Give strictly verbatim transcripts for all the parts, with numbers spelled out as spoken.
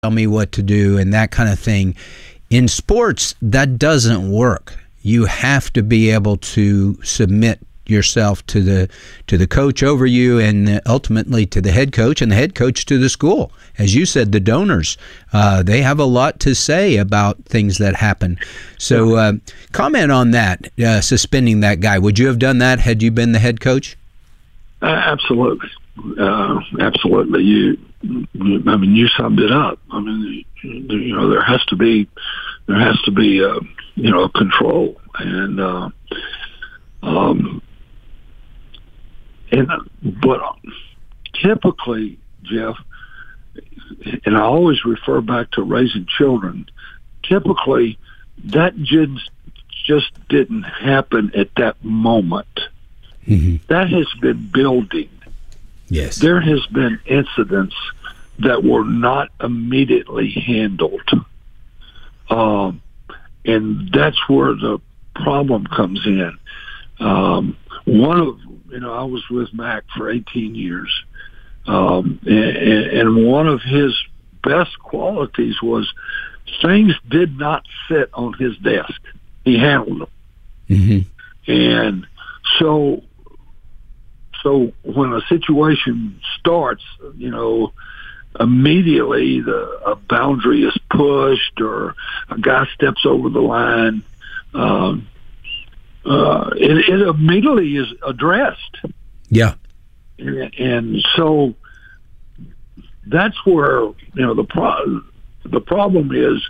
tell me what to do and that kind of thing. In sports, that doesn't work. You have to be able to submit yourself to the to the coach over you, and ultimately to the head coach, and the head coach to the school. As you said, the donors, uh, they have a lot to say about things that happen. So uh, comment on that, uh, suspending that guy. Would you have done that had you been the head coach? Uh, absolutely. Uh, absolutely. You, you, I mean, you summed it up. I mean, you know, there has to be, there has to be, uh, you know, control, and, uh, um, and, but typically, Jeff, and I always refer back to raising children, typically that just, just didn't happen at that moment. Mm-hmm. That has been building. Yes. There has been incidents that were not immediately handled. Um, and that's where the problem comes in. Um, one of, you know, I was with Mac for eighteen years. Um, and, and one of his best qualities was things did not sit on his desk. He handled them. Mm-hmm. And so, so when a situation starts, you know, immediately the a boundary is pushed or a guy steps over the line, um, uh, it, it immediately is addressed. Yeah. And, and so that's where, you know, the pro- the problem is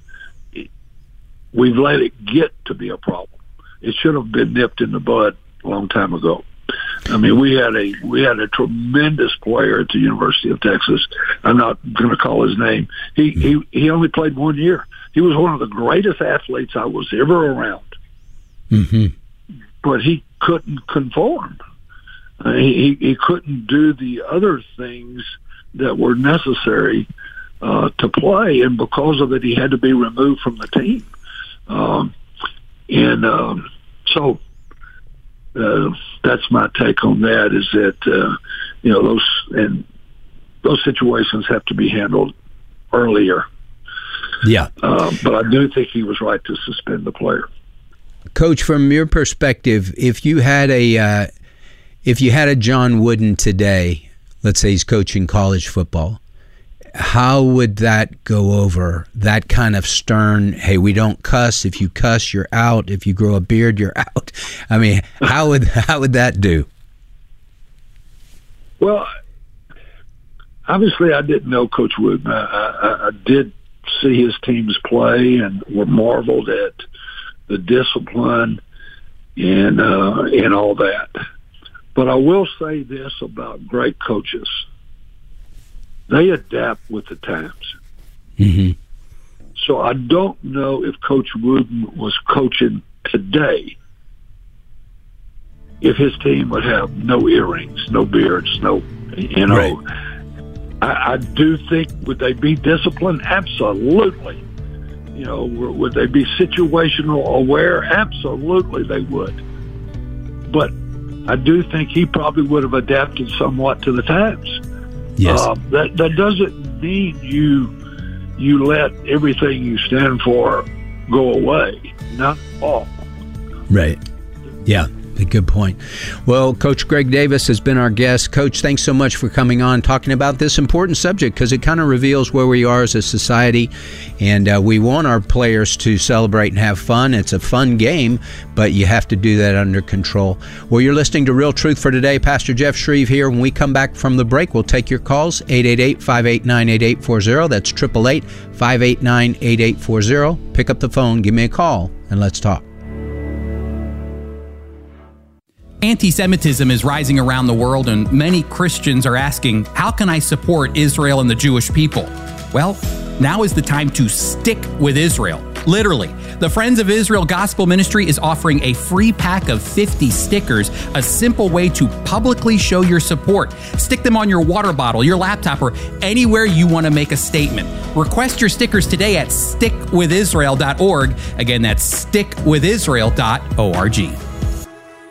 we've let it get to be a problem. It should have been nipped in the bud a long time ago. I mean, we had a we had a tremendous player at the University of Texas. I'm not going to call his name. He he he only played one year. He was one of the greatest athletes I was ever around. Mm-hmm. But he couldn't conform. Uh, he he couldn't do the other things that were necessary uh, to play, and because of it, he had to be removed from the team. Um, and um, so. Uh, that's my take on that. Is that uh, you know those and those situations have to be handled earlier. Yeah, uh, but I do think he was right to suspend the player. Coach, from your perspective, if you had a uh, if you had a John Wooden today, let's say he's coaching college football, how would that go over? That kind of stern, hey, we don't cuss. If you cuss, you're out. If you grow a beard, you're out. I mean, how would how would that do? Well, obviously, I didn't know Coach Wooden. I, I, I did see his teams play and were marveled at the discipline and uh, and all that. But I will say this about great coaches. They adapt with the times. Mm-hmm. So I don't know if Coach Wooden was coaching today, if his team would have no earrings, no beards, no, you know. Right. I, I do think, would they be disciplined? Absolutely. You know, would they be situational aware? Absolutely they would. But I do think he probably would have adapted somewhat to the times. Yes. Uh, that that doesn't mean you you let everything you stand for go away. Not all. Right. Yeah. A good point. Well, Coach Greg Davis has been our guest. Coach, thanks so much for coming on, talking about this important subject, because it kind of reveals where we are as a society, and uh, we want our players to celebrate and have fun. It's a fun game, but you have to do that under control. Well, you're listening to Real Truth for Today. Pastor Jeff Shreve here. When we come back from the break, we'll take your calls, eight eight eight, five eight nine, eight eight four zero. That's eight eight eight, five eight nine, eight eight four zero. Pick up the phone, give me a call, and let's talk. Anti-Semitism is rising around the world, and many Christians are asking, how can I support Israel and the Jewish people? Well, now is the time to stick with Israel. Literally, the Friends of Israel Gospel Ministry is offering a free pack of fifty stickers, a simple way to publicly show your support. Stick them on your water bottle, your laptop, or anywhere you want to make a statement. Request your stickers today at stick with israel dot org. Again, that's stick with israel dot org.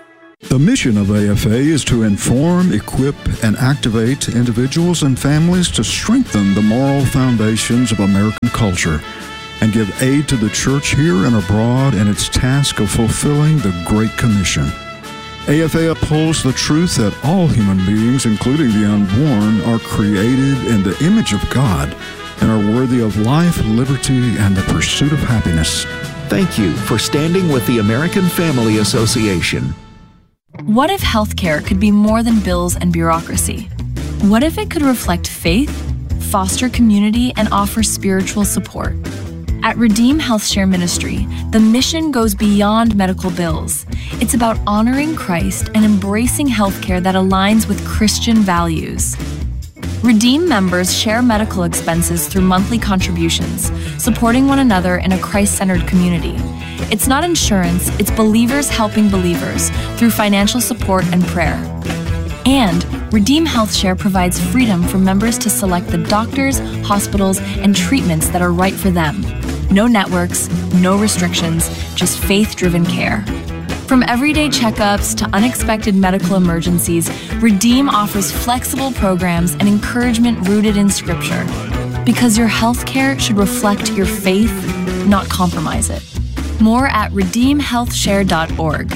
The mission of A F A is to inform, equip, and activate individuals and families to strengthen the moral foundations of American culture and give aid to the church here and abroad in its task of fulfilling the Great Commission. A F A upholds the truth that all human beings, including the unborn, are created in the image of God and are worthy of life, liberty, and the pursuit of happiness. Thank you for standing with the American Family Association. What if healthcare could be more than bills and bureaucracy? What if it could reflect faith, foster community, and offer spiritual support? At Redeem HealthShare Ministry, the mission goes beyond medical bills. It's about honoring Christ and embracing healthcare that aligns with Christian values. Redeem members share medical expenses through monthly contributions, supporting one another in a Christ-centered community. It's not insurance, it's believers helping believers through financial support and prayer. And Redeem HealthShare provides freedom for members to select the doctors, hospitals, and treatments that are right for them. No networks, no restrictions, just faith-driven care. From everyday checkups to unexpected medical emergencies, Redeem offers flexible programs and encouragement rooted in Scripture. Because your healthcare should reflect your faith, not compromise it. More at redeem health share dot org.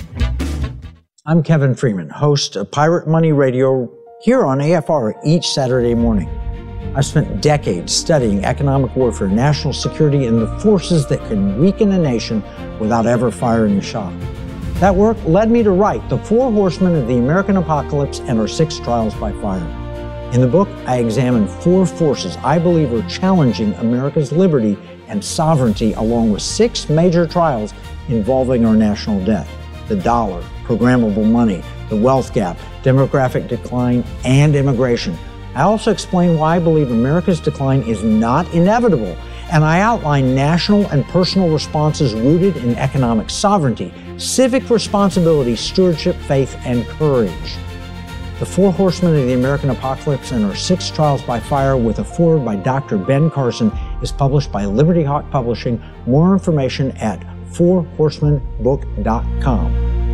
I'm Kevin Freeman, host of Pirate Money Radio here on A F R each Saturday morning. I've spent decades studying economic warfare, national security, and the forces that can weaken a nation without ever firing a shot. That work led me to write The Four Horsemen of the American Apocalypse and Our Six Trials by Fire. In the book, I examine four forces I believe are challenging America's liberty and sovereignty, along with six major trials involving our national debt: the dollar, programmable money, the wealth gap, demographic decline, and immigration. I also explain why I believe America's decline is not inevitable, and I outline national and personal responses rooted in economic sovereignty, civic responsibility, stewardship, faith, and courage. The Four Horsemen of the American Apocalypse and Our Six Trials by Fire, with a foreword by Doctor Ben Carson, is published by Liberty Hawk Publishing. More information at four horsemen book dot com.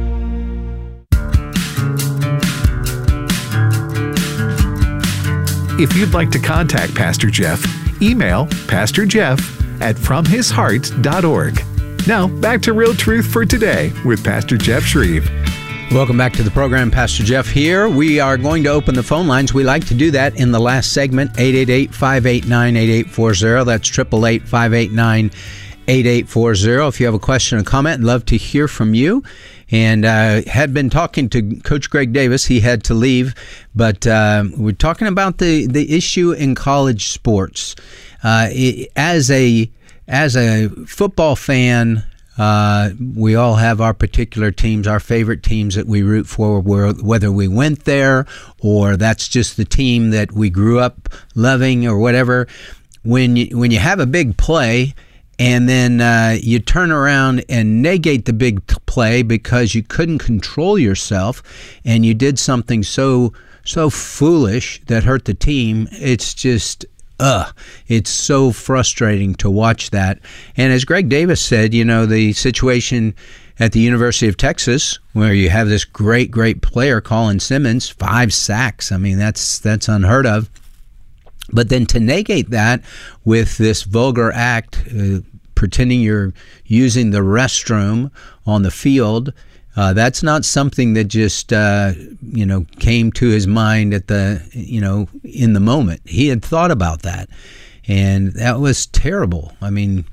If you'd like to contact Pastor Jeff, email Pastor Jeff at from his heart dot org. Now, back to Real Truth for Today with Pastor Jeff Shreve. Welcome back to the program. Pastor Jeff here. We are going to open the phone lines. We like to do that in the last segment, eight eight eight, five eight nine, eight eight four zero. That's eight eight eight, five eight nine, eight eight four zero. If you have a question or comment, I'd love to hear from you. And uh, had been talking to Coach Greg Davis. He had to leave, but uh, we're talking about the, the issue in college sports. Uh, it, as a as a football fan, uh, we all have our particular teams, our favorite teams that we root for, whether we went there or that's just the team that we grew up loving or whatever. When you, when you have a big play, and then uh, you turn around and negate the big t- play because you couldn't control yourself and you did something so so foolish that hurt the team. It's just, ugh, it's so frustrating to watch that. And as Greg Davis said, you know, the situation at the University of Texas where you have this great, great player, Colin Simmons, five sacks. I mean, that's that's unheard of. But then to negate that with this vulgar act, uh, pretending you're using the restroom on the field, uh, that's not something that just, uh, you know, came to his mind at the, you know, in the moment. He had thought about that, and that was terrible. I mean,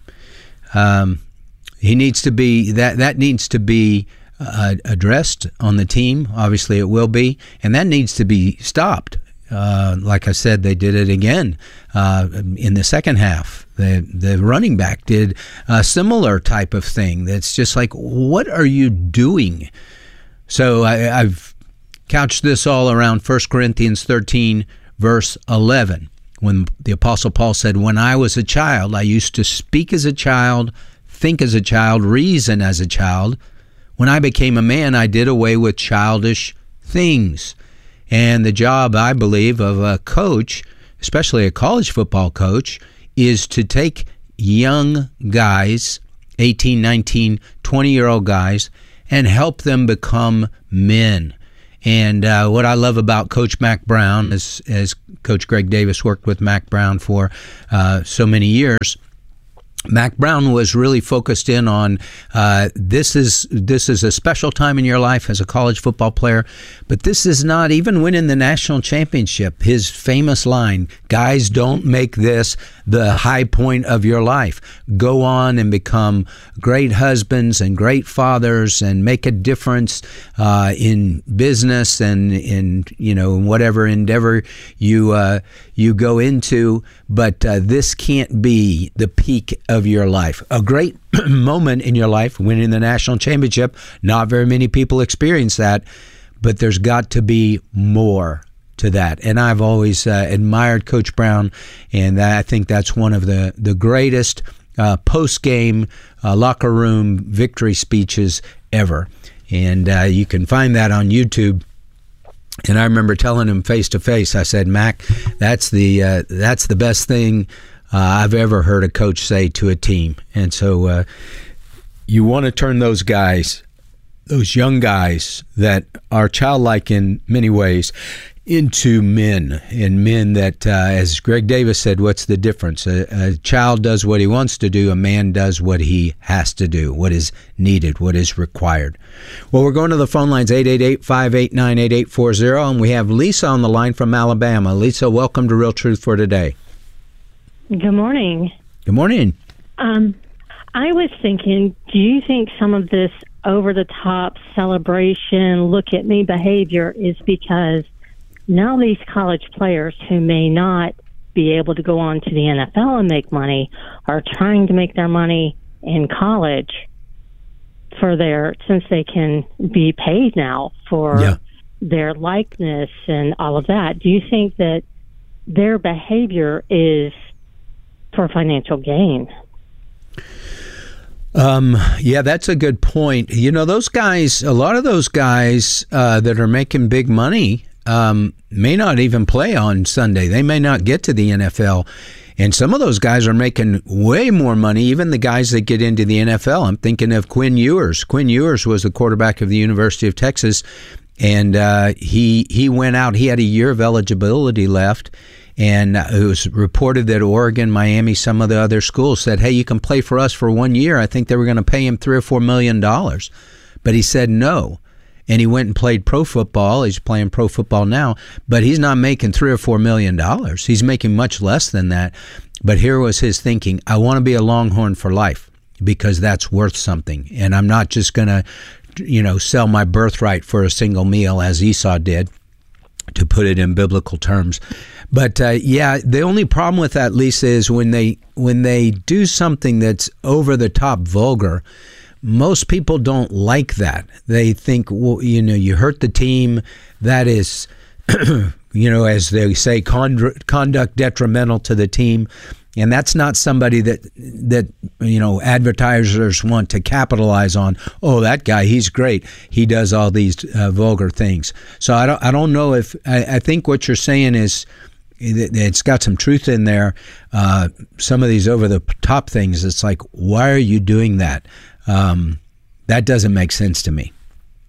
um, he needs to be, that, that needs to be uh, addressed on the team. Obviously it will be, and that needs to be stopped. Uh, like I said, they did it again uh, in the second half. The the running back did a similar type of thing. That's just like, what are you doing? So I, I've couched this all around First Corinthians thirteen, verse eleven, when the Apostle Paul said, "When I was a child, I used to speak as a child, think as a child, reason as a child. When I became a man, I did away with childish things." And the job, I believe, of a coach, especially a college football coach, is to take young guys, eighteen, nineteen, twenty-year-old guys, and help them become men. And uh, what I love about Coach Mack Brown, as, as Coach Greg Davis worked with Mack Brown for uh, so many years, Mack Brown was really focused in on uh, this is this is a special time in your life as a college football player, but this is not even winning the national championship. His famous line, guys, don't make this the high point of your life. Go on and become great husbands and great fathers and make a difference uh, in business and in, you know, whatever endeavor you uh, you go into. But uh, this can't be the peak of your life. A great moment in your life, winning the national championship. Not very many people experience that, but there's got to be more to that. And I've always uh, admired Coach Brown, and I think that's one of the, the greatest uh, post-game uh, locker room victory speeches ever. And uh, you can find that on YouTube. And I remember telling him face to face, I said, Mac, that's the uh, that's the best thing uh, I've ever heard a coach say to a team. And so uh, you want to turn those guys, those young guys that are childlike in many ways, into men, and men that, uh, as Greg Davis said, what's the difference? A, a child does what he wants to do. A man does what he has to do, what is needed, what is required. Well, we're going to the phone lines, eight eight eight, five eight nine, eight eight four zero, and we have Lisa on the line from Alabama. Lisa, welcome to Real Truth for Today. Good morning. Good morning. Um, I was thinking, do you think some of this over-the-top celebration, look-at-me behavior is because now these college players who may not be able to go on to the N F L and make money are trying to make their money in college for their, since they can be paid now for yeah. their likeness and all of that. Do you think that their behavior is for financial gain? Um, yeah, that's a good point. You know, those guys, a lot of those guys uh, that are making big money Um, may not even play on Sunday. They may not get to the N F L. And some of those guys are making way more money, even the guys that get into the N F L. I'm thinking of Quinn Ewers. Quinn Ewers was the quarterback of the University of Texas, and uh, he he went out. He had a year of eligibility left, and it was reported that Oregon, Miami, some of the other schools said, hey, you can play for us for one year. I think they were going to pay him three or four million dollars. But he said no. And he went and played pro football. He's playing pro football now, but he's not making three or four million dollars. He's making much less than that. But here was his thinking: I want to be a Longhorn for life because that's worth something, and I'm not just going to, you know, sell my birthright for a single meal as Esau did, to put it in biblical terms. But uh, yeah, the only problem with that, Lisa, is when they when they do something that's over the top vulgar. Most people don't like that. They think, well, you know, you hurt the team. That is, you know, as they say, conduct, conduct detrimental to the team. And that's not somebody that, that you know, advertisers want to capitalize on. Oh, that guy, he's great. He does all these uh, vulgar things. So I don't, I don't know if, I, I think what you're saying is, it's got some truth in there. Uh, some of these over-the-top things, it's like, why are you doing that? Um, that doesn't make sense to me.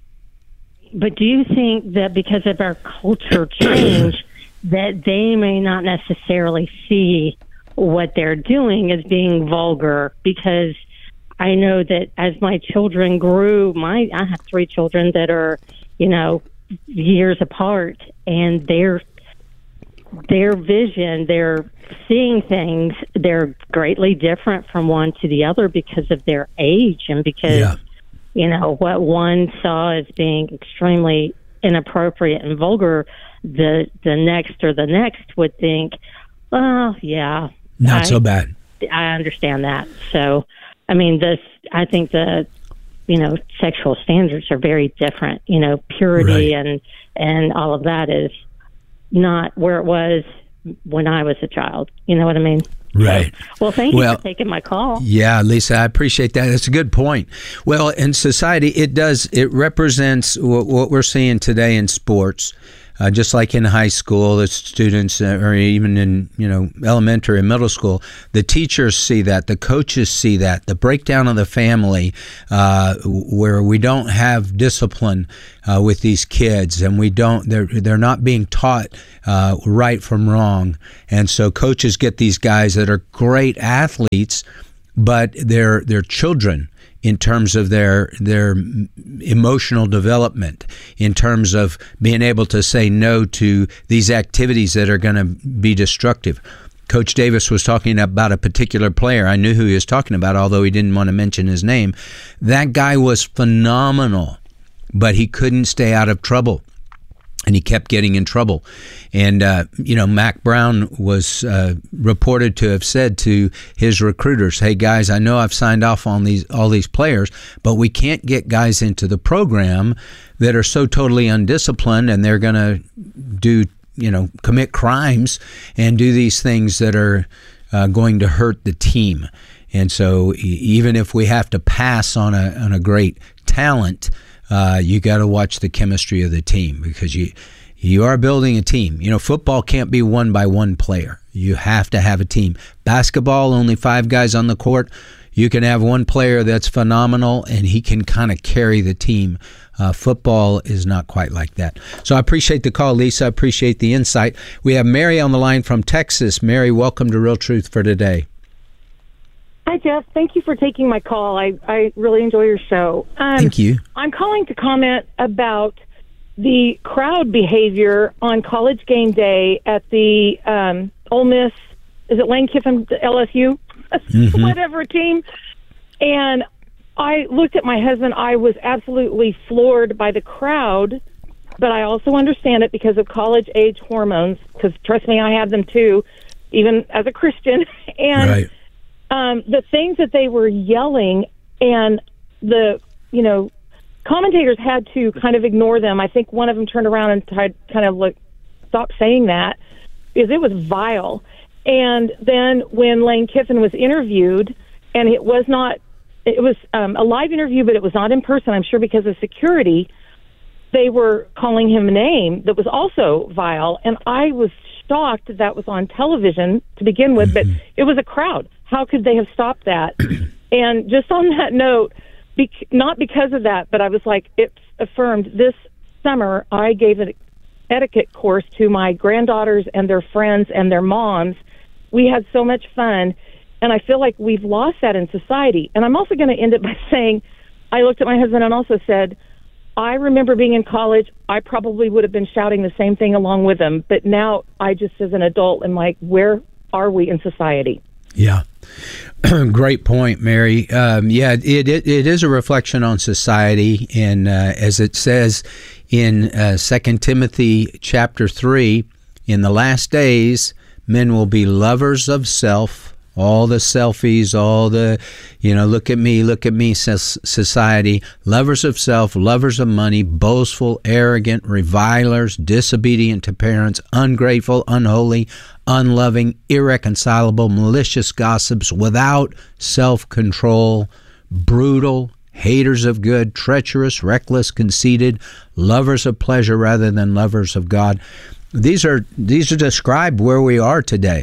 But do you think that because of our culture change, that they may not necessarily see what they're doing as being vulgar? Because I know that as my children grew, my I have three children that are, you know, years apart, and they're their vision, they're seeing things, they're greatly different from one to the other because of their age and because, yeah. you know, what one saw as being extremely inappropriate and vulgar, the the next or the next would think, oh, yeah. Not I, so bad. I understand that. So, I mean, this, I think the, you know, sexual standards are very different. You know, purity right. and and all of that is not where it was when I was a child. You know what I mean? Right. So, well, thank you well, for taking my call. Yeah, Lisa, I appreciate that. That's a good point. Well, in society, it does, it represents what, what we're seeing today in sports. uh, just like in high school, the students, uh, or even in, you know, elementary and middle school, the teachers see that, the coaches see that, the breakdown of the family, uh, where we don't have discipline uh, with these kids, and we don't, they're they're not being taught uh, right from wrong, and so coaches get these guys that are great athletes, but they're they're children in terms of their their emotional development, in terms of being able to say no to these activities that are going to be destructive. Coach Davis was talking about a particular player. I knew who he was talking about, although he didn't want to mention his name. That guy was phenomenal, but he couldn't stay out of trouble. And he kept getting in trouble. And, uh, you know, Mac Brown was uh, reported to have said to his recruiters, hey, guys, I know I've signed off on these all these players, but we can't get guys into the program that are so totally undisciplined, and they're going to do, you know, commit crimes and do these things that are uh, going to hurt the team. And so even if we have to pass on a on a great talent, Uh, you got to watch the chemistry of the team, because you you are building a team. You know, football can't be won by one player. You have to have a team. Basketball, only five guys on the court. You can have one player that's phenomenal, and he can kind of carry the team. Uh, football is not quite like that. So I appreciate the call, Lisa. I appreciate the insight. We have Mary on the line from Texas. Mary, welcome to Real Truth for Today. Hi, Jeff. Thank you for taking my call. I, I really enjoy your show. Um, Thank you. I'm calling to comment about the crowd behavior on college game day at the um, Ole Miss, is it Lane Kiffin, L S U, mm-hmm. whatever team. And I looked at my husband. I was absolutely floored by the crowd, but I also understand it because of college-age hormones, because trust me, I have them too, even as a Christian. And right. Um, the things that they were yelling, and the, you know, commentators had to kind of ignore them. I think one of them turned around and tried kind of like, stop saying that, because it was vile. And then when Lane Kiffin was interviewed, and it was not, it was um, a live interview, but it was not in person, I'm sure because of security, they were calling him a name that was also vile. And I was shocked that that was on television to begin with, but it was a crowd. How could they have stopped that? And just on that note, bec- not because of that, but I was like, it's affirmed. This summer, I gave an etiquette course to my granddaughters and their friends and their moms. We had so much fun, and I feel like we've lost that in society. And I'm also going to end it by saying, I looked at my husband and also said, I remember being in college, I probably would have been shouting the same thing along with him. But now I just, as an adult, am like, where are we in society? Yeah. Great point, Mary. Um, yeah, it, it it is a reflection on society. And uh, as it says in uh, Second Timothy chapter three, in the last days, men will be lovers of self, all the selfies, all the, you know, look at me, look at me society, lovers of self, lovers of money, boastful, arrogant, revilers, disobedient to parents, ungrateful, unholy, unloving, irreconcilable, malicious gossips, without self-control, brutal, haters of good, treacherous, reckless, conceited, lovers of pleasure rather than lovers of God. These are these are described where we are today.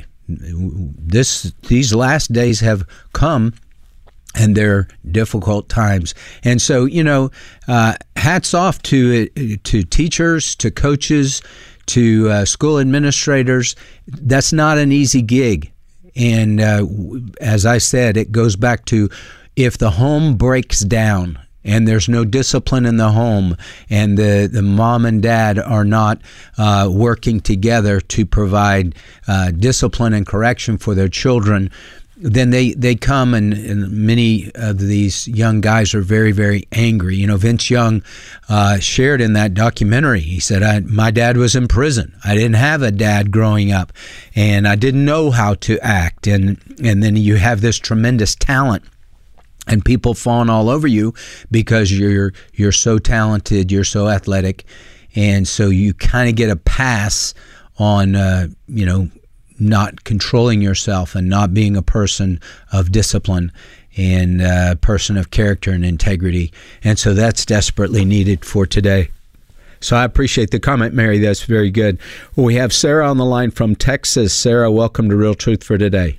This these last days have come, and they're difficult times. And so, you know, uh, hats off to to teachers, to coaches, to uh, school administrators. That's not an easy gig. And uh, as I said, it goes back to, if the home breaks down and there's no discipline in the home, and the, the mom and dad are not uh, working together to provide uh, discipline and correction for their children, then they, they come, and, and many of these young guys are very, very angry. You know, Vince Young uh, shared in that documentary, he said, I, my dad was in prison. I didn't have a dad growing up, and I didn't know how to act. And, and then you have this tremendous talent, and people fawn all over you because you're you're so talented, you're so athletic, and so you kind of get a pass on, uh, you know, not controlling yourself and not being a person of discipline and a person of character and integrity. And so that's desperately needed for today. So I appreciate the comment, Mary. That's very good. Well, we have Sarah on the line from Texas. Sarah, welcome to Real Truth for Today.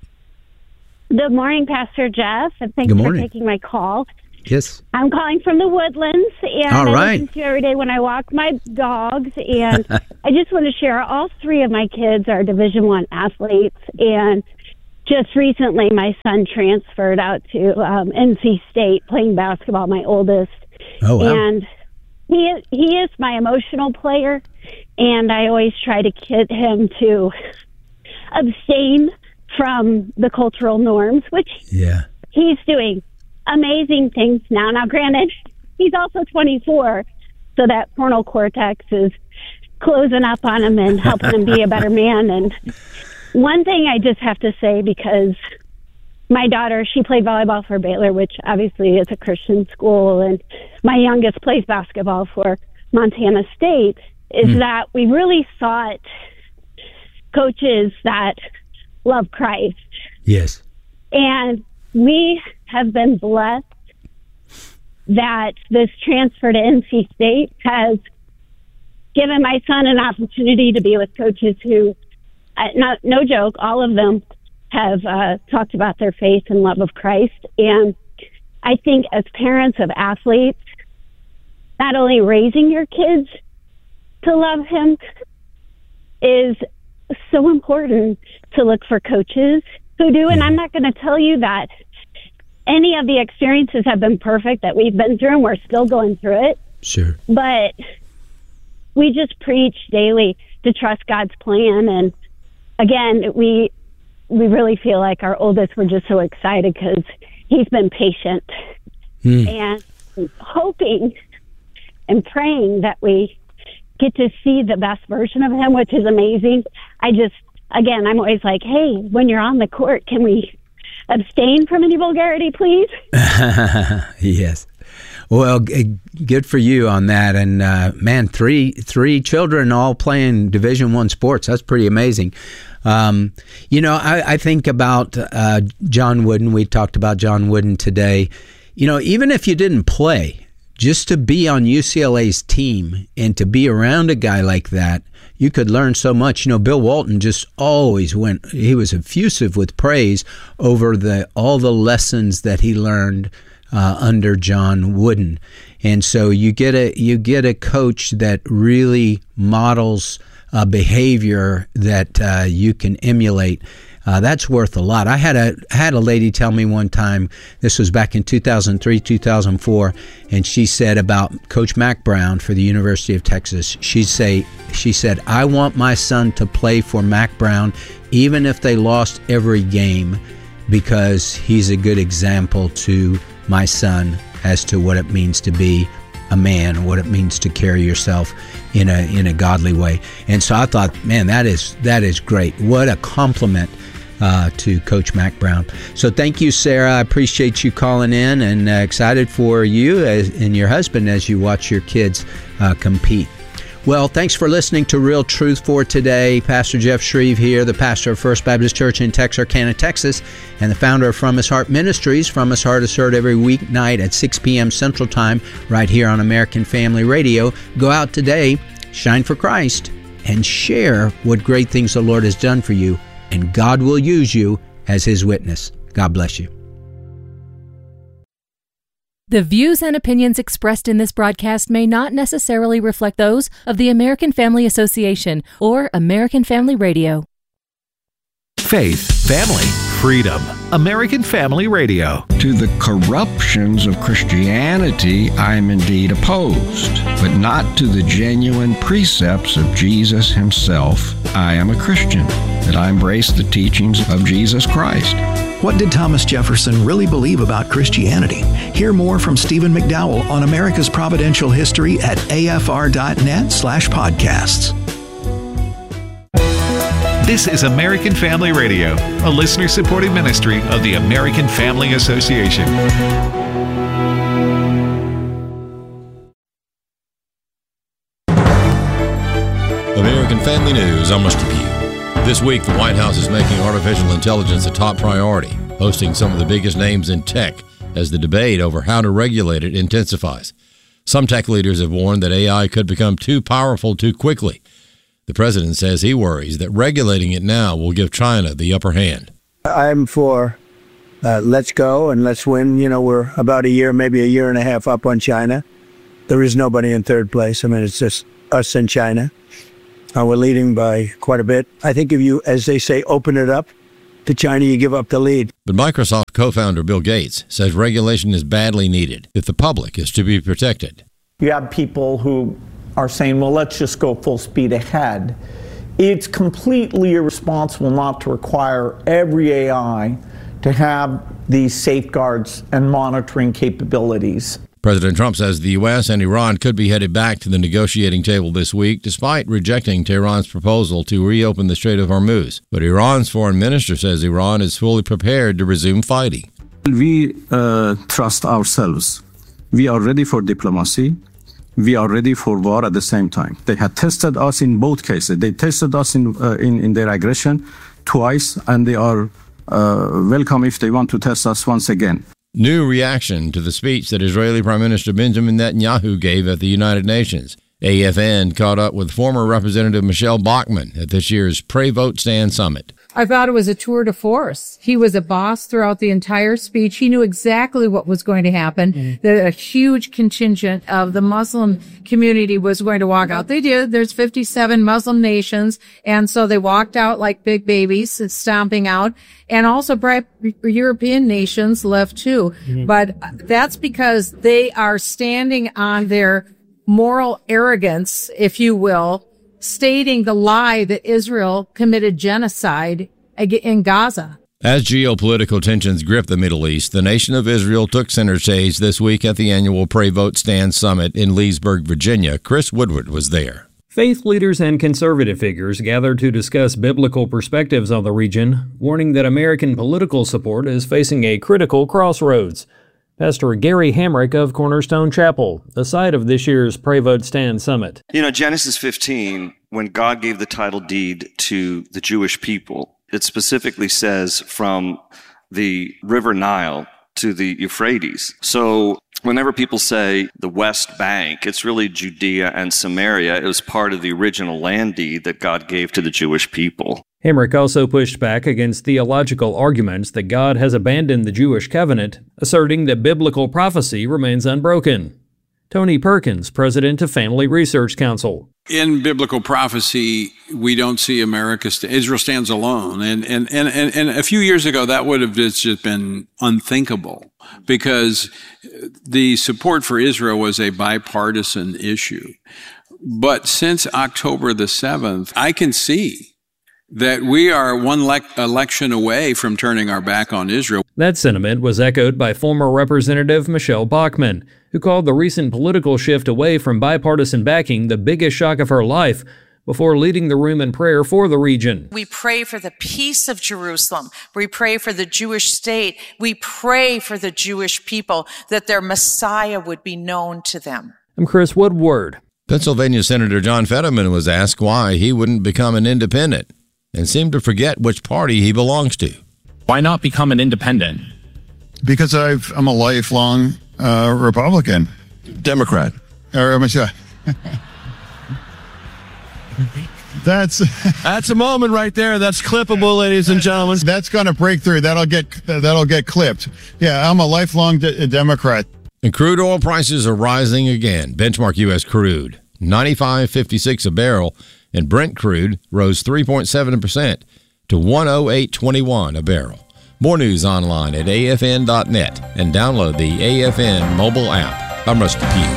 Good morning, Pastor Jeff, and thanks for taking my call. Yes. I'm calling from the Woodlands, and all right. I listen to you every day when I walk my dogs, and I just want to share all three of my kids are Division One athletes, and just recently my son transferred out to um, N C State playing basketball, my oldest. Oh, wow. And he, he is my emotional player, and I always try to get him to abstain from the cultural norms, which yeah. he's doing amazing things now. Now, granted, he's also twenty-four, so that frontal cortex is closing up on him and helping him be a better man. And one thing I just have to say, because my daughter, she played volleyball for Baylor, which obviously is a Christian school, and my youngest plays basketball for Montana State, is mm. that we really sought coaches that love Christ. Yes. And we have been blessed that this transfer to N C State has given my son an opportunity to be with coaches who, uh, not, no joke, all of them have uh, talked about their faith and love of Christ. And I think as parents of athletes, not only raising your kids to love him is so important, to look for coaches who do. And I'm not going to tell you that any of the experiences have been perfect that we've been through, and we're still going through it. Sure. But we just preach daily to trust God's plan. And again, we we really feel like our oldest, we're just so excited because he's been patient mm. and hoping and praying that we get to see the best version of him, which is amazing. I just, again, I'm always like, hey, when you're on the court, can we abstain from any vulgarity, please? Yes. Well, g- good for you on that. And uh, man, three three children all playing Division One sports. That's pretty amazing. Um, you know, I, I think about uh, John Wooden. We talked about John Wooden today. You know, even if you didn't play, just to be on U C L A's team and to be around a guy like that, you could learn so much. You know, Bill Walton just always went, he was effusive with praise over the all the lessons that he learned uh, under John Wooden. And so you get a you get a coach that really models a behavior that uh, you can emulate. Uh, that's worth a lot. I had a had a lady tell me one time, this was back in two thousand three, two thousand four, and she said about Coach Mack Brown for the University of Texas, she'd say, she said, I want my son to play for Mack Brown even if they lost every game, because he's a good example to my son as to what it means to be a man, what it means to carry yourself in a in a godly way. And so I thought, man, that is that is great. What a compliment uh, to Coach Mack Brown. So thank you, Sarah. I appreciate you calling in, and uh, excited for you as, and your husband as you watch your kids uh, compete. Well, thanks for listening to Real Truth for Today. Pastor Jeff Shreve here, the pastor of First Baptist Church in Texarkana, Texas, and the founder of From His Heart Ministries. From His Heart is heard every weeknight at six p.m. Central Time right here on American Family Radio. Go out today, shine for Christ, and share what great things the Lord has done for you, and God will use you as His witness. God bless you. The views and opinions expressed in this broadcast may not necessarily reflect those of the American Family Association or American Family Radio. Faith, family, freedom. American Family Radio. To the corruptions of Christianity, I am indeed opposed, but not to the genuine precepts of Jesus Himself. I am a Christian, that I embrace the teachings of Jesus Christ. What did Thomas Jefferson really believe about Christianity? Hear more from Stephen McDowell on America's Providential History at afr.net slash podcasts. This is American Family Radio, a listener-supported ministry of the American Family Association. American Family News, I'm Rusty Pugh. This week, the White House is making artificial intelligence a top priority, hosting some of the biggest names in tech as the debate over how to regulate it intensifies. Some tech leaders have warned that A I could become too powerful too quickly. The president says he worries that regulating it now will give China the upper hand. I'm for uh, let's go and let's win. You know, we're about a year, maybe a year and a half up on China. There is nobody in third place. I mean, it's just us and China. Uh, we're leading by quite a bit. I think if you, as they say, open it up to China, you give up the lead. But Microsoft co-founder Bill Gates says regulation is badly needed if the public is to be protected. You have people who are saying, well, let's just go full speed ahead. It's completely irresponsible not to require every A I to have these safeguards and monitoring capabilities. President Trump says the U S and Iran could be headed back to the negotiating table this week, despite rejecting Tehran's proposal to reopen the Strait of Hormuz. But Iran's foreign minister says Iran is fully prepared to resume fighting. We uh, trust ourselves. We are ready for diplomacy. We are ready for war at the same time. They had tested us in both cases. They tested us in uh, in, in their aggression twice, and they are uh, welcome if they want to test us once again. New reaction to the speech that Israeli Prime Minister Benjamin Netanyahu gave at the United Nations. A F N caught up with former Representative Michelle Bachmann at this year's Pray Vote Stand Summit. I thought it was a tour de force. He was a boss throughout the entire speech. He knew exactly what was going to happen, mm-hmm. that a huge contingent of the Muslim community was going to walk out. They did. There's fifty-seven Muslim nations, and so they walked out like big babies, stomping out. And also European nations left too. Mm-hmm. But that's because they are standing on their moral arrogance, if you will, stating the lie that Israel committed genocide in Gaza. As geopolitical tensions grip the Middle East, the nation of Israel took center stage this week at the annual Pray Vote Stand Summit in Leesburg, Virginia. Chris Woodward was there. Faith leaders and conservative figures gathered to discuss biblical perspectives on the region, warning that American political support is facing a critical crossroads. Pastor Gary Hamrick of Cornerstone Chapel, the site of this year's Pray Vote Stand Summit. You know, Genesis fifteen, when God gave the title deed to the Jewish people, it specifically says from the River Nile to the Euphrates. So whenever people say the West Bank, it's really Judea and Samaria. It was part of the original land deed that God gave to the Jewish people. Hamrick also pushed back against theological arguments that God has abandoned the Jewish covenant, asserting that biblical prophecy remains unbroken. Tony Perkins, president of Family Research Council. In biblical prophecy, we don't see America, st- Israel stands alone. And, and, and, and, and a few years ago, that would have just been unthinkable because the support for Israel was a bipartisan issue. But since October the seventh, I can see that we are one le- election away from turning our back on Israel. That sentiment was echoed by former Representative Michelle Bachmann, who called the recent political shift away from bipartisan backing the biggest shock of her life, before leading the room in prayer for the region. We pray for the peace of Jerusalem. We pray for the Jewish state. We pray for the Jewish people, that their Messiah would be known to them. I'm Chris Woodward. Pennsylvania Senator John Fetterman was asked why he wouldn't become an independent, and seemed to forget which party he belongs to. Why not become an independent? Because I've, I'm a lifelong uh, Republican. Democrat. Or, I'm sorry. That's that's a moment right there. That's clippable, ladies and gentlemen. That's going to break through. That'll get that'll get clipped. Yeah, I'm a lifelong de- Democrat. And crude oil prices are rising again. Benchmark U S crude ninety-five fifty-six a barrel, and Brent crude rose three point seven percent to one oh eight twenty-one a barrel. More news online at A F N dot net and download the A F N mobile app. I'm Rusty Pugh.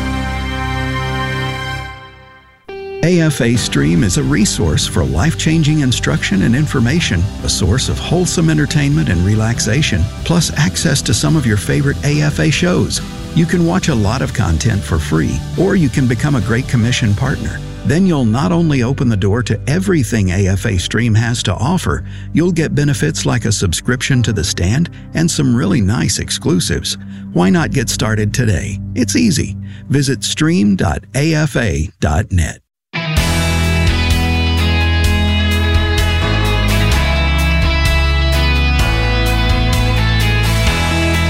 A F A Stream is a resource for life-changing instruction and information, a source of wholesome entertainment and relaxation, plus access to some of your favorite A F A shows. You can watch a lot of content for free, or you can become a Great Commission partner. Then you'll not only open the door to everything A F A Stream has to offer, you'll get benefits like a subscription to The Stand and some really nice exclusives. Why not get started today? It's easy. Visit stream dot A F A dot net.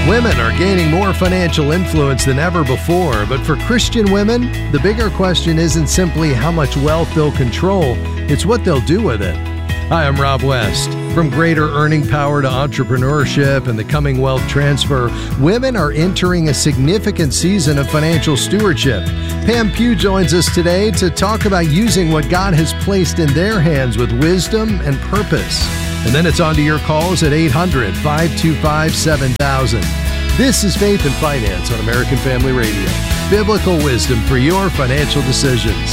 Women are gaining more financial influence than ever before, but for Christian women, the bigger question isn't simply how much wealth they'll control, it's what they'll do with it. Hi, I'm Rob West. From greater earning power to entrepreneurship and the coming wealth transfer, women are entering a significant season of financial stewardship. Pam Pugh joins us today to talk about using what God has placed in their hands with wisdom and purpose. And then it's on to your calls at eight hundred, five two five, seven thousand. This is Faith and Finance on American Family Radio. Biblical wisdom for your financial decisions.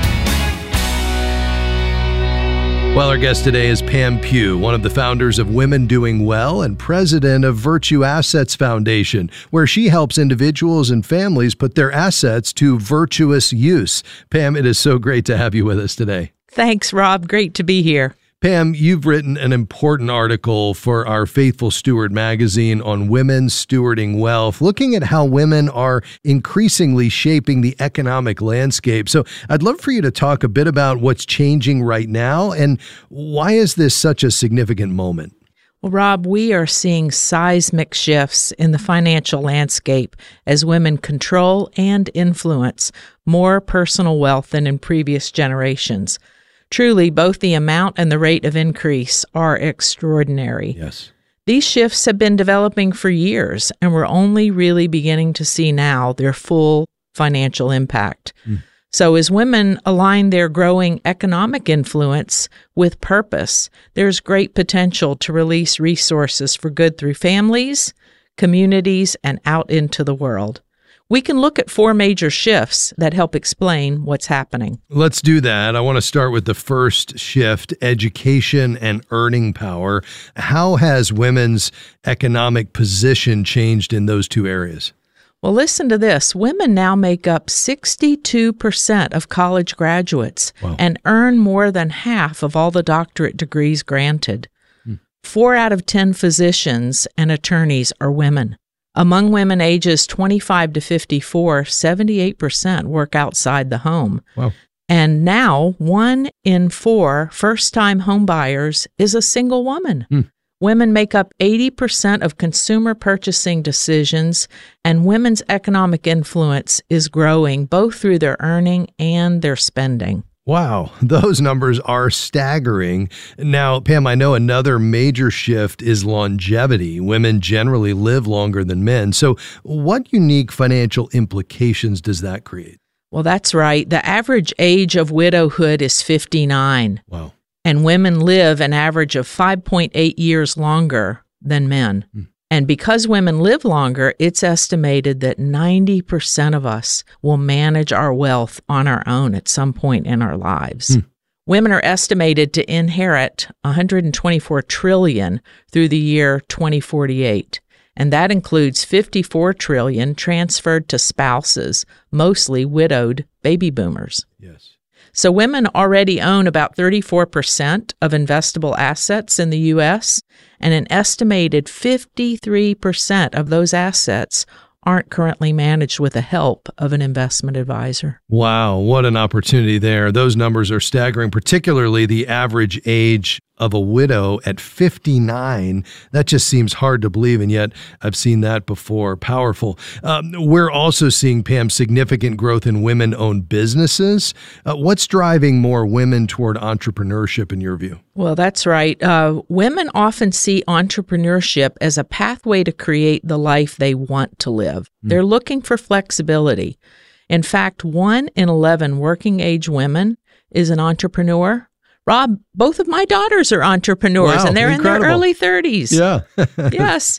Well, our guest today is Pam Pugh, one of the founders of Women Doing Well and president of Virtue Assets Foundation, where she helps individuals and families put their assets to virtuous use. Pam, it is so great to have you with us today. Thanks, Rob. Great to be here. Pam, you've written an important article for our Faithful Steward magazine on women stewarding wealth, looking at how women are increasingly shaping the economic landscape. So I'd love for you to talk a bit about what's changing right now and why is this such a significant moment? Well, Rob, we are seeing seismic shifts in the financial landscape as women control and influence more personal wealth than in previous generations. Truly, both the amount and the rate of increase are extraordinary. Yes. These shifts have been developing for years, and we're only really beginning to see now their full financial impact. Mm. So as women align their growing economic influence with purpose, there's great potential to release resources for good through families, communities, and out into the world. We can look at four major shifts that help explain what's happening. Let's do that. I want to start with the first shift, education and earning power. How has women's economic position changed in those two areas? Well, listen to this. Women now make up sixty-two percent of college graduates wow. and earn more than half of all the doctorate degrees granted. Hmm. Four out of ten physicians and attorneys are women. Among women ages twenty-five to fifty-four, seventy-eight percent work outside the home. Wow. And now one in four first-time home buyers is a single woman. Hmm. Women make up eighty percent of consumer purchasing decisions, and women's economic influence is growing both through their earning and their spending. Wow, those numbers are staggering. Now, Pam, I know another major shift is longevity. Women generally live longer than men. So what unique financial implications does that create? Well, that's right. The average age of widowhood is fifty-nine. Wow. And women live an average of five point eight years longer than men. Hmm. And because women live longer, it's estimated that ninety percent of us will manage our wealth on our own at some point in our lives. Hmm. Women are estimated to inherit one hundred twenty-four trillion dollars through the year twenty forty-eight. And that includes fifty-four trillion dollars transferred to spouses, mostly widowed baby boomers. Yes. So women already own about thirty-four percent of investable assets in the U S, and an estimated fifty-three percent of those assets aren't currently managed with the help of an investment advisor. Wow, what an opportunity there. Those numbers are staggering, particularly the average age of a widow at fifty-nine. That just seems hard to believe, and yet I've seen that before. Powerful. Um, we're also seeing, Pam, significant growth in women-owned businesses. Uh, what's driving more women toward entrepreneurship in your view? Well, that's right. Uh, women often see entrepreneurship as a pathway to create the life they want to live. Mm. They're looking for flexibility. In fact, one in eleven working-age women is an entrepreneur. Rob, both of my daughters are entrepreneurs, wow, and they're incredible. in their early thirties. Yeah. Yes.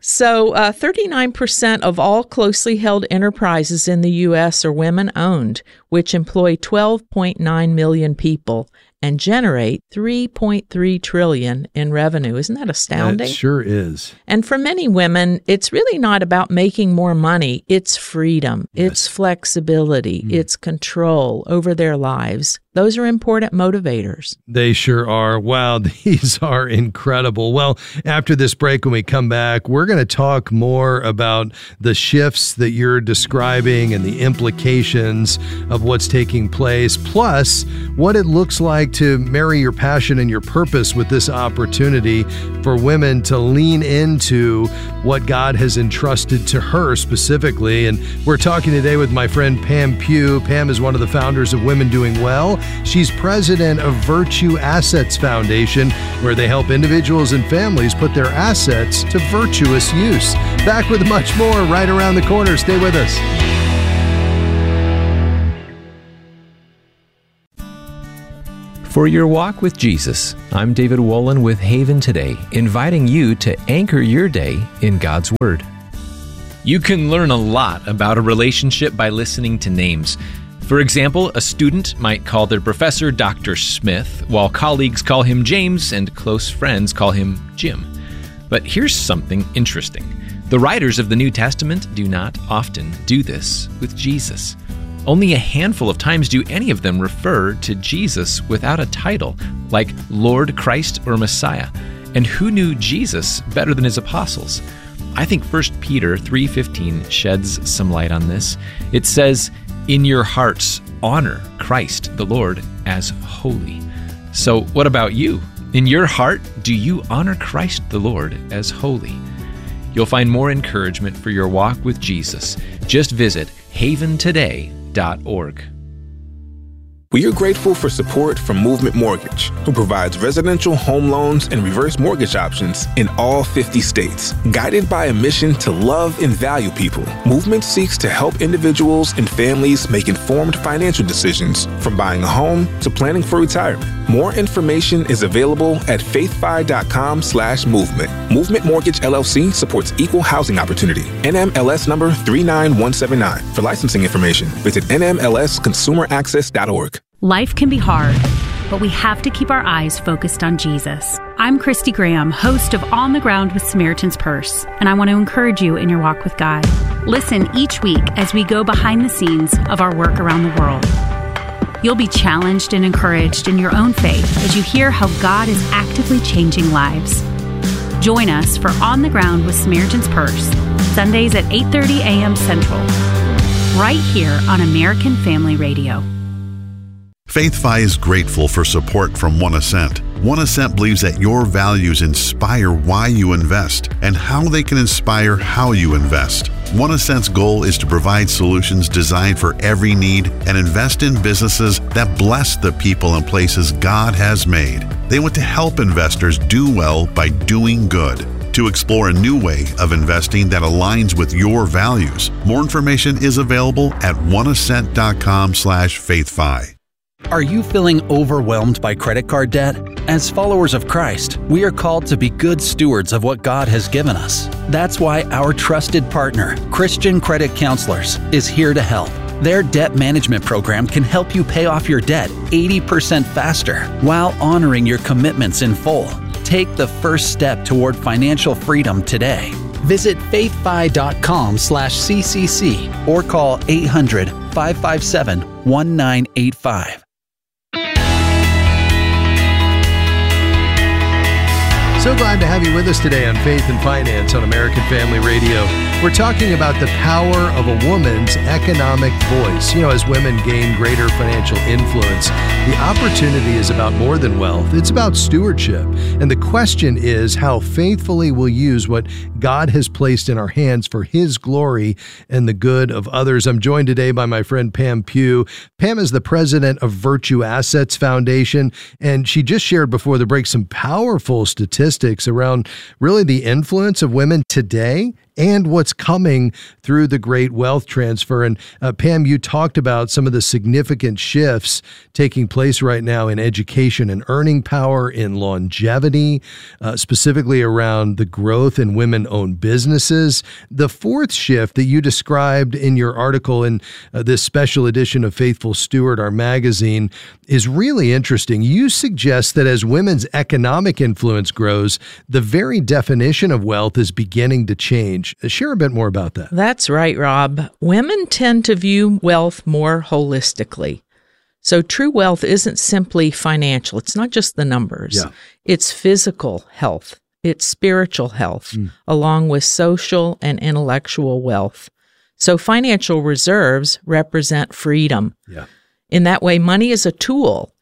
So uh, thirty-nine percent of all closely held enterprises in the U S are women-owned, which employ twelve point nine million people and generate three point three trillion dollars in revenue. Isn't that astounding? It sure is. And for many women, it's really not about making more money. It's freedom. Yes. It's flexibility. Mm. It's control over their lives. Those are important motivators. They sure are. Wow, these are incredible. Well, after this break, when we come back, we're going to talk more about the shifts that you're describing and the implications of what's taking place, plus what it looks like like to marry your passion and your purpose with this opportunity for women to lean into what God has entrusted to her specifically. And we're talking today with my friend Pam Pugh. Pam is one of the founders of Women Doing Well. She's president of Virtue Assets Foundation, where they help individuals and families put their assets to virtuous use. Back with much more right around the corner. Stay with us. For your walk with Jesus, I'm David Wolin with Haven Today, inviting you to anchor your day in God's Word. You can learn a lot about a relationship by listening to names. For example, a student might call their professor Doctor Smith, while colleagues call him James and close friends call him Jim. But here's something interesting. The writers of the New Testament do not often do this with Jesus. Only a handful of times do any of them refer to Jesus without a title, like Lord, Christ, or Messiah. And who knew Jesus better than his apostles? I think First Peter three fifteen sheds some light on this. It says, "In your hearts, honor Christ the Lord as holy." So what about you? In your heart, do you honor Christ the Lord as holy? You'll find more encouragement for your walk with Jesus. Just visit haven today dot org. We are grateful for support from Movement Mortgage, who provides residential home loans and reverse mortgage options in all fifty states. Guided by a mission to love and value people, Movement seeks to help individuals and families make informed financial decisions, from buying a home to planning for retirement. More information is available at faithfi.com slash movement. Movement Mortgage L L C supports equal housing opportunity. N M L S number three nine one seven nine. For licensing information, visit N M L S consumer access dot org. Life can be hard, but we have to keep our eyes focused on Jesus. I'm Christy Graham, host of On the Ground with Samaritan's Purse, and I want to encourage you in your walk with God. Listen each week as we go behind the scenes of our work around the world. You'll be challenged and encouraged in your own faith as you hear how God is actively changing lives. Join us for On the Ground with Samaritan's Purse, Sundays at eight thirty a.m. Central, right here on American Family Radio. FaithFi is grateful for support from One Ascent. One Ascent believes that your values inspire why you invest and how they can inspire how you invest. One Ascent's goal is to provide solutions designed for every need and invest in businesses that bless the people and places God has made. They want to help investors do well by doing good. To explore a new way of investing that aligns with your values, more information is available at oneascent.com slash faithfi. Are you feeling overwhelmed by credit card debt? As followers of Christ, we are called to be good stewards of what God has given us. That's why our trusted partner, Christian Credit Counselors, is here to help. Their debt management program can help you pay off your debt eighty percent faster while honoring your commitments in full. Take the first step toward financial freedom today. Visit faithfi.com slash CCC or call eight hundred, five five seven, one nine eight five. So glad to have you with us today on Faith and Finance on American Family Radio. We're talking about the power of a woman's economic voice. You know, as women gain greater financial influence, the opportunity is about more than wealth. It's about stewardship. And the question is how faithfully we'll use what God has placed in our hands for His glory and the good of others. I'm joined today by my friend Pam Pugh. Pam is the president of Virtue Assets Foundation, and she just shared before the break some powerful statistics around really the influence of women today and what's coming through the great wealth transfer. And uh, Pam, you talked about some of the significant shifts taking place right now in education and earning power, in longevity, uh, specifically around the growth in women-owned businesses. The fourth shift that you described in your article in uh, this special edition of Faithful Steward, our magazine, is really interesting. You suggest that as women's economic influence grows, the very definition of wealth is beginning to change. Share a bit more about that. That's right, Rob. Women tend to view wealth more holistically. So true wealth isn't simply financial. It's not just the numbers. Yeah. It's physical health. It's spiritual health, mm. along with social and intellectual wealth. So financial reserves represent freedom. Yeah. In that way, money is a tool,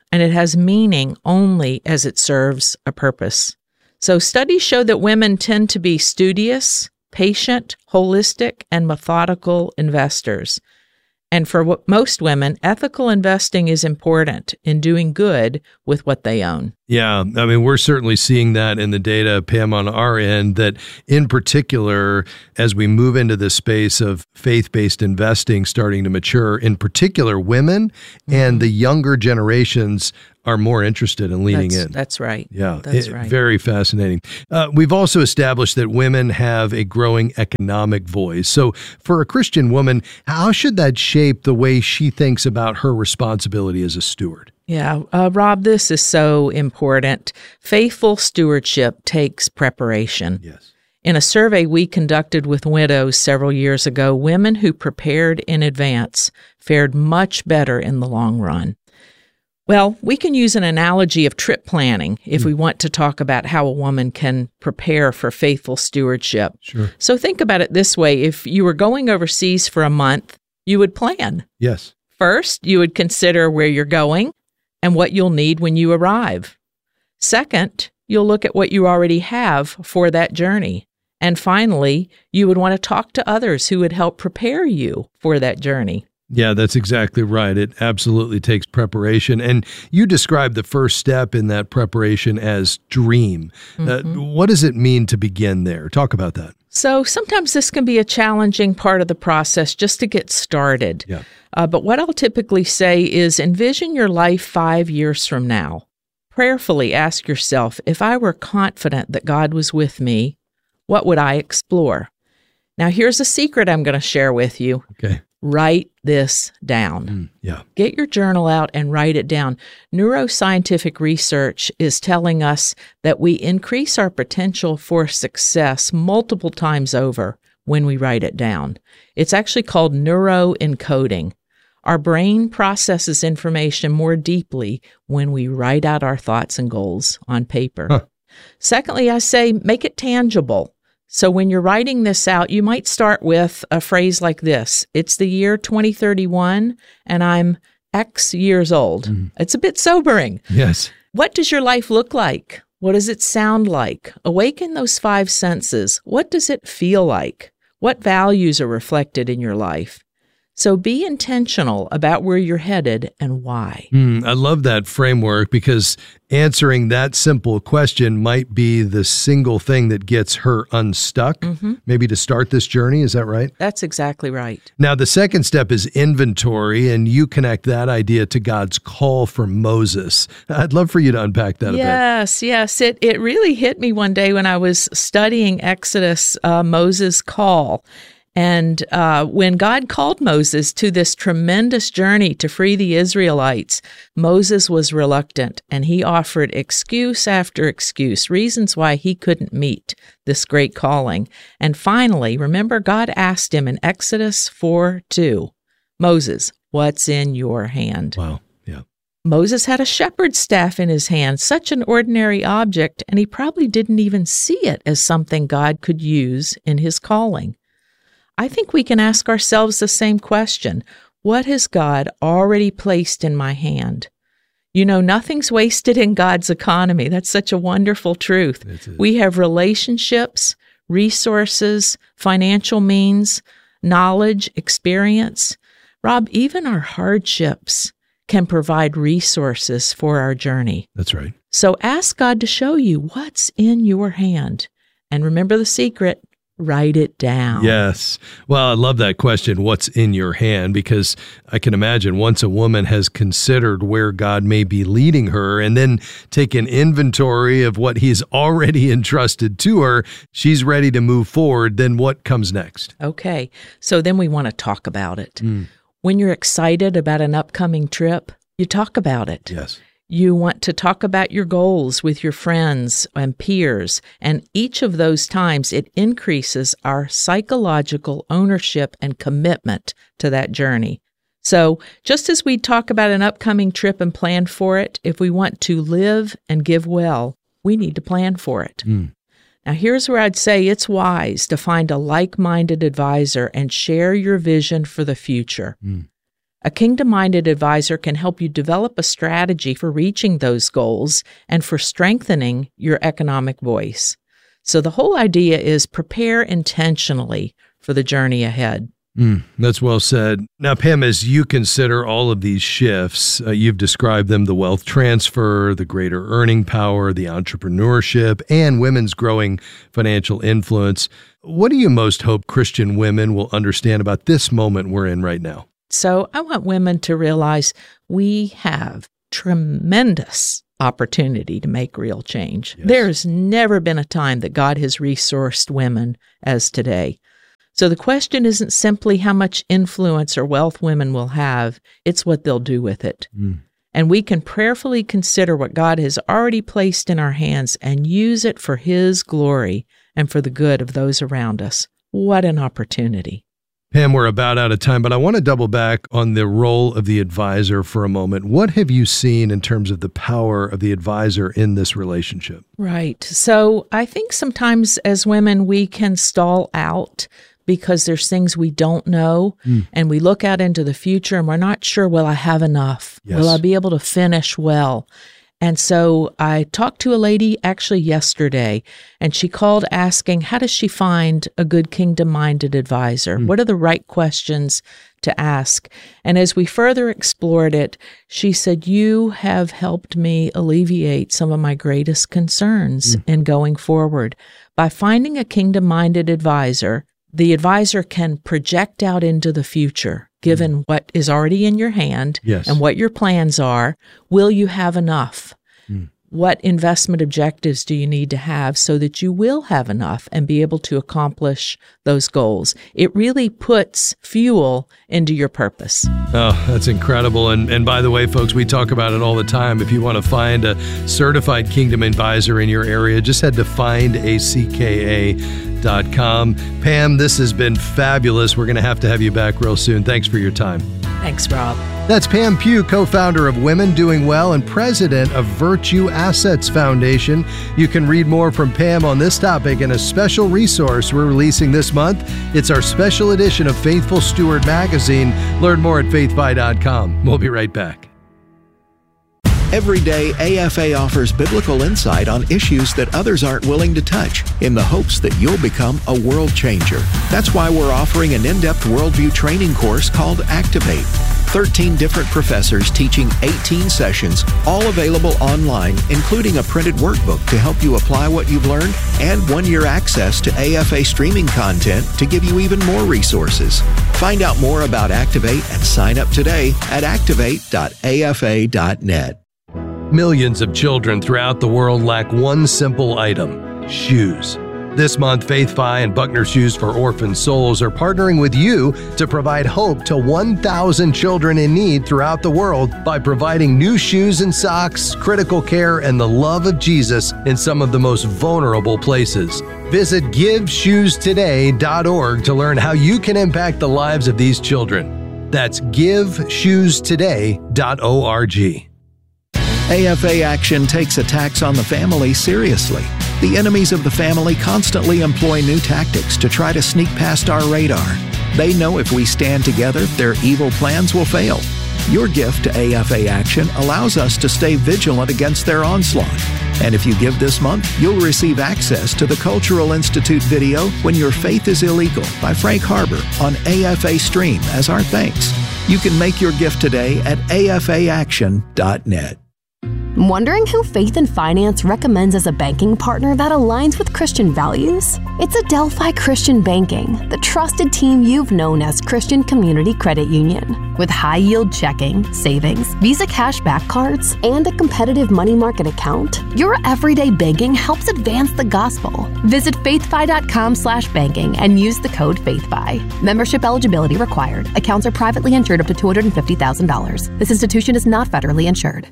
and it has meaning only as it serves a purpose. So studies show that women tend to be studious, patient, holistic, and methodical investors. And for w- most women, ethical investing is important in doing good with what they own. Yeah, I mean, we're certainly seeing that in the data, Pam, on our end, that in particular, as we move into the space of faith-based investing starting to mature, in particular, women mm-hmm. and the younger generations are more interested in leaning that's, in. That's right. Yeah, that's it, right. Very fascinating. Uh, we've also established that women have a growing economic voice. So for a Christian woman, how should that shape the way she thinks about her responsibility as a steward? Yeah, uh, Rob, this is so important. Faithful stewardship takes preparation. Yes. In a survey we conducted with widows several years ago, women who prepared in advance fared much better in the long run. Well, we can use an analogy of trip planning if we want to talk about how a woman can prepare for faithful stewardship. Sure. So think about it this way. If you were going overseas for a month, you would plan. Yes. First, you would consider where you're going and what you'll need when you arrive. Second, you'll look at what you already have for that journey. And finally, you would want to talk to others who would help prepare you for that journey. Yeah, that's exactly right. It absolutely takes preparation. And you described the first step in that preparation as dream. Mm-hmm. Uh, what does it mean to begin there? Talk about that. So sometimes this can be a challenging part of the process just to get started. Yeah. Uh, but what I'll typically say is envision your life five years from now. Prayerfully ask yourself, if I were confident that God was with me, what would I explore? Now, here's a secret I'm going to share with you. Okay. Write this down. Mm, yeah. Get your journal out and write it down. Neuroscientific research is telling us that we increase our potential for success multiple times over when we write it down. It's actually called neuroencoding. Our brain processes information more deeply when we write out our thoughts and goals on paper. Huh. Secondly, I say make it tangible. So when you're writing this out, you might start with a phrase like this. It's the year twenty thirty-one, and I'm X years old. Mm. It's a bit sobering. Yes. What does your life look like? What does it sound like? Awaken those five senses. What does it feel like? What values are reflected in your life? So be intentional about where you're headed and why. Mm, I love that framework because answering that simple question might be the single thing that gets her unstuck, mm-hmm. maybe to start this journey. Is that right? That's exactly right. Now, the second step is inventory, and you connect that idea to God's call for Moses. I'd love for you to unpack that yes, a bit. Yes, yes. It, it really hit me one day when I was studying Exodus, uh, Moses' call. And uh, when God called Moses to this tremendous journey to free the Israelites, Moses was reluctant, and he offered excuse after excuse, reasons why he couldn't meet this great calling. And finally, remember, God asked him in Exodus four two, Moses, what's in your hand? Wow, yeah. Moses had a shepherd's staff in his hand, such an ordinary object, and he probably didn't even see it as something God could use in his calling. I think we can ask ourselves the same question. What has God already placed in my hand? You know, nothing's wasted in God's economy. That's such a wonderful truth. We have relationships, resources, financial means, knowledge, experience. Rob, even our hardships can provide resources for our journey. That's right. So ask God to show you what's in your hand. And remember the secret. Write it down. Yes. Well, I love that question, what's in your hand? Because I can imagine once a woman has considered where God may be leading her and then taken inventory of what he's already entrusted to her, she's ready to move forward. Then what comes next? Okay. So then we want to talk about it. Mm. When you're excited about an upcoming trip, you talk about it. Yes. You want to talk about your goals with your friends and peers, and each of those times it increases our psychological ownership and commitment to that journey. So just as we talk about an upcoming trip and plan for it, if we want to live and give well, we need to plan for it. Mm. Now, here's where I'd say it's wise to find a like-minded advisor and share your vision for the future. Mm. A kingdom-minded advisor can help you develop a strategy for reaching those goals and for strengthening your economic voice. So the whole idea is prepare intentionally for the journey ahead. Mm, that's well said. Now, Pam, as you consider all of these shifts, uh, you've described them, the wealth transfer, the greater earning power, the entrepreneurship, and women's growing financial influence. What do you most hope Christian women will understand about this moment we're in right now? So I want women to realize we have tremendous opportunity to make real change. Yes. There's never been a time that God has resourced women as today. So the question isn't simply how much influence or wealth women will have, it's what they'll do with it. Mm. And we can prayerfully consider what God has already placed in our hands and use it for His glory and for the good of those around us. What an opportunity. Pam, we're about out of time, but I want to double back on the role of the advisor for a moment. What have you seen in terms of the power of the advisor in this relationship? Right. So I think sometimes as women, we can stall out because there's things we don't know, mm. and we look out into the future and we're not sure, will I have enough? Yes. Will I be able to finish well? And so I talked to a lady actually yesterday, and she called asking, how does she find a good kingdom-minded advisor? Mm. What are the right questions to ask? And as we further explored it, she said, you have helped me alleviate some of my greatest concerns mm. in going forward. By finding a kingdom-minded advisor, the advisor can project out into the future, given mm. what is already in your hand yes. and what your plans are. Will you have enough? Mm. What investment objectives do you need to have so that you will have enough and be able to accomplish those goals? It really puts fuel into your purpose. Oh, that's incredible. And and by the way, folks, we talk about it all the time. If you want to find a certified Kingdom advisor in your area, just head to find a c k a dot com. Pam, this has been fabulous. We're going to have to have you back real soon. Thanks for your time. Thanks, Rob. That's Pam Pugh, co-founder of Women Doing Well and president of Virtue Assets Foundation. You can read more from Pam on this topic in a special resource we're releasing this month. It's our special edition of Faithful Steward magazine. Learn more at faith fi dot com. We'll be right back. Every day, A F A offers biblical insight on issues that others aren't willing to touch in the hopes that you'll become a world changer. That's why we're offering an in-depth worldview training course called Activate. thirteen different professors teaching eighteen sessions, all available online, including a printed workbook to help you apply what you've learned and one-year access to A F A streaming content to give you even more resources. Find out more about Activate and sign up today at activate dot a f a dot net. Millions of children throughout the world lack one simple item: shoes. This month, Faith Fi and Buckner Shoes for Orphan Souls are partnering with you to provide hope to one thousand children in need throughout the world by providing new shoes and socks, critical care, and the love of Jesus in some of the most vulnerable places. Visit give shoes today dot org to learn how you can impact the lives of these children. That's give shoes today dot org. A F A Action takes attacks on the family seriously. The enemies of the family constantly employ new tactics to try to sneak past our radar. They know if we stand together, their evil plans will fail. Your gift to A F A Action allows us to stay vigilant against their onslaught. And if you give this month, you'll receive access to the Cultural Institute video When Your Faith is Illegal by Frank Harbor on A F A Stream as our thanks. You can make your gift today at a f a action dot net. Wondering who Faith and Finance recommends as a banking partner that aligns with Christian values? It's Adelphi Christian Banking, the trusted team you've known as Christian Community Credit Union. With high-yield checking, savings, Visa cashback cards, and a competitive money market account, your everyday banking helps advance the gospel. Visit faithfi dot com slash banking and use the code FaithFi. Membership eligibility required. Accounts are privately insured up to two hundred fifty thousand dollars. This institution is not federally insured.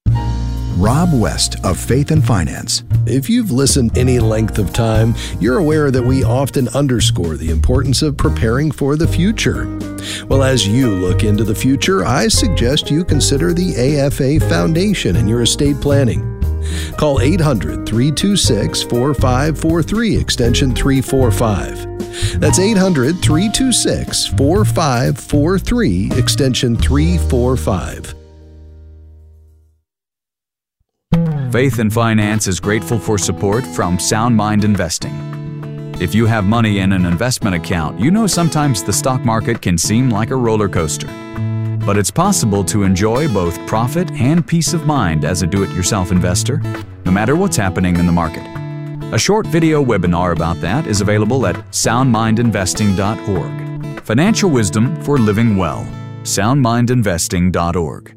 Rob West of Faith and Finance. If you've listened any length of time, you're aware that we often underscore the importance of preparing for the future. Well, as you look into the future, I suggest you consider the A F A Foundation in your estate planning. Call eight hundred, three two six, four five four three, extension three four five. That's eight hundred, three two six, four five four three, extension three forty-five. Faith and Finance is grateful for support from Sound Mind Investing. If you have money in an investment account, you know sometimes the stock market can seem like a roller coaster. But it's possible to enjoy both profit and peace of mind as a do-it-yourself investor, no matter what's happening in the market. A short video webinar about that is available at sound mind investing dot org. Financial wisdom for living well. sound mind investing dot org.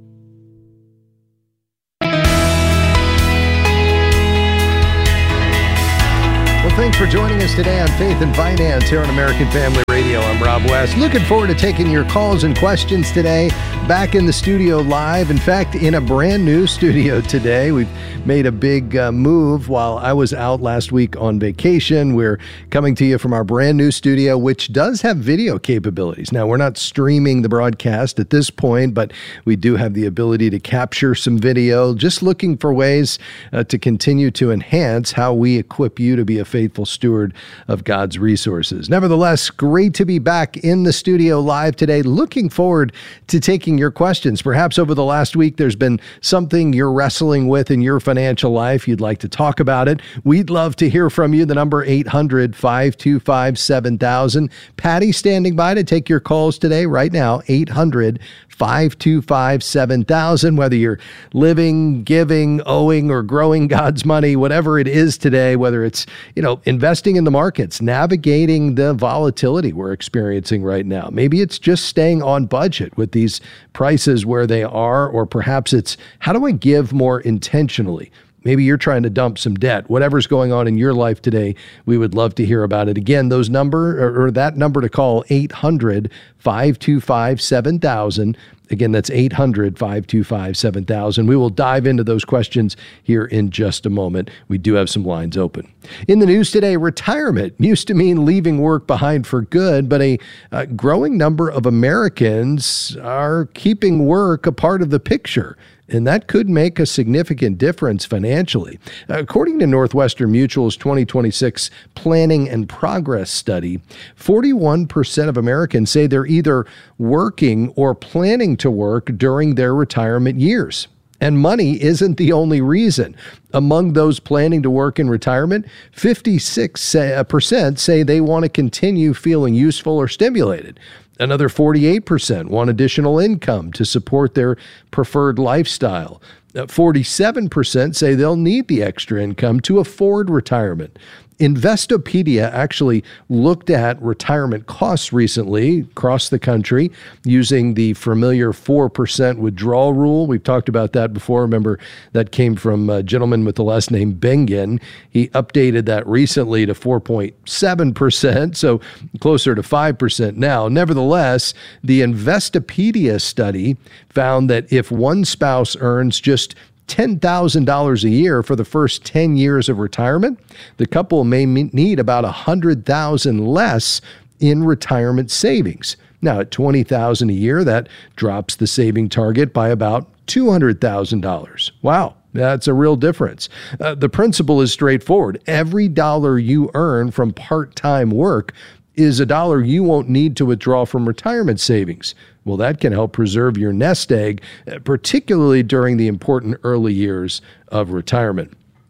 Well, thanks for joining us today on Faith and Finance here on American Family Radio. I'm Rob West. Looking forward to taking your calls and questions today. Back in the studio live. In fact, in a brand new studio today. We've made a big uh, move while I was out last week on vacation. We're coming to you from our brand new studio, which does have video capabilities. Now, we're not streaming the broadcast at this point, but we do have the ability to capture some video. Just looking for ways uh, to continue to enhance how we equip you to be a faithful steward of God's resources. Nevertheless, great to be back in the studio live today. Looking forward to taking your questions. Perhaps over the last week, there's been something you're wrestling with in your financial life. You'd like to talk about it. We'd love to hear from you. The number eight hundred, five two five, seven thousand. Patty standing by to take your calls today right now. eight hundred, five two five, seven thousand. Whether you're living, giving, owing, or growing God's money, whatever it is today, whether it's, you know, investing in the markets, navigating the volatility we're experiencing right now. Maybe it's just staying on budget with these prices where they are, or perhaps it's how do I give more intentionally? Maybe you're trying to dump some debt. Whatever's going on in your life today, we would love to hear about it. Again, those number or, or that number to call, eight hundred, five two five, seven thousand. Again, that's eight hundred, five two five, seven thousand. We will dive into those questions here in just a moment. We do have some lines open. In the news today, retirement used to mean leaving work behind for good, but a, a growing number of Americans are keeping work a part of the picture. And that could make a significant difference financially. According to Northwestern Mutual's twenty twenty-six Planning and Progress study, forty-one percent of Americans say they're either working or planning to work during their retirement years. And money isn't the only reason. Among those planning to work in retirement, fifty-six percent say they want to continue feeling useful or stimulated. Another forty-eight percent want additional income to support their preferred lifestyle. forty-seven percent say they'll need the extra income to afford retirement. Investopedia actually looked at retirement costs recently across the country using the familiar four percent withdrawal rule. We've talked about that before. Remember, that came from a gentleman with the last name Bengen. He updated that recently to four point seven percent, so closer to five percent now. Nevertheless, the Investopedia study found that if one spouse earns just ten thousand dollars a year for the first ten years of retirement, the couple may need about one hundred thousand dollars less in retirement savings. Now, at twenty thousand dollars a year, that drops the saving target by about two hundred thousand dollars. Wow. That's a real difference. Uh, the principle is straightforward. Every dollar you earn from part-time work is a dollar you won't need to withdraw from retirement savings. Well, that can help preserve your nest egg, particularly during the important early years of retirement.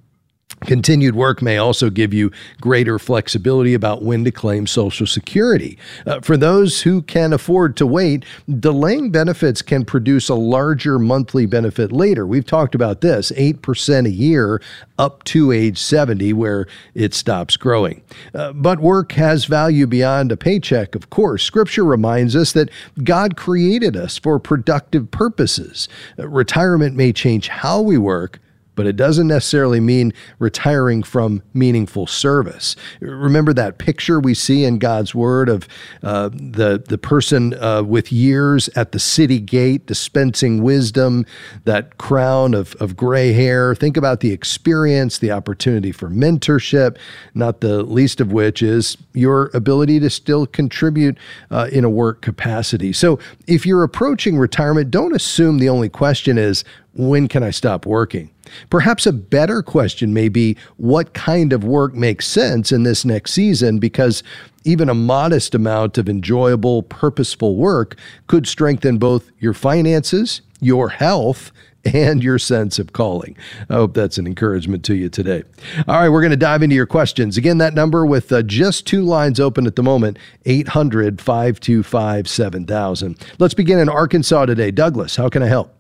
Continued work may also give you greater flexibility about when to claim Social Security. Uh, for those who can afford to wait, delaying benefits can produce a larger monthly benefit later. We've talked about this, eight percent a year up to age seventy, where it stops growing. Uh, but work has value beyond a paycheck, of course. Scripture reminds us that God created us for productive purposes. Uh, retirement may change how we work, but it doesn't necessarily mean retiring from meaningful service. Remember that picture we see in God's Word of uh, the, the person uh, with years at the city gate dispensing wisdom, that crown of, of gray hair. Think about the experience, the opportunity for mentorship, not the least of which is your ability to still contribute uh, in a work capacity. So if you're approaching retirement, don't assume the only question is, when can I stop working? Perhaps a better question may be, what kind of work makes sense in this next season? Because even a modest amount of enjoyable, purposeful work could strengthen both your finances, your health, and your sense of calling. I hope that's an encouragement to you today. All right, we're going to dive into your questions. Again, that number with uh, just two lines open at the moment, eight hundred, five two five, seven thousand. Let's begin in Arkansas today. Douglas, how can I help?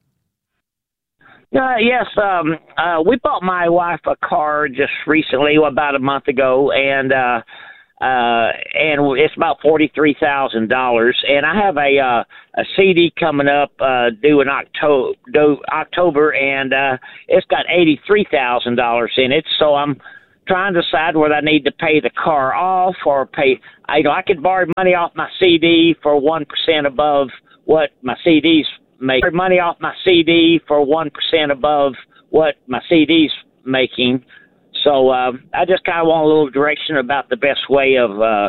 Uh, yes, um, uh, we bought my wife a car just recently, about a month ago, and uh, uh, and it's about forty-three thousand dollars. And I have a uh, a C D coming up uh, due in October, due October, and uh, it's got eighty-three thousand dollars in it. So I'm trying to decide whether I need to pay the car off or pay. I, you know, I could borrow money off my C D for one percent above what my C D's make money off my C D for one percent above what my C D's making. So uh, I just kind of want a little direction about the best way of uh,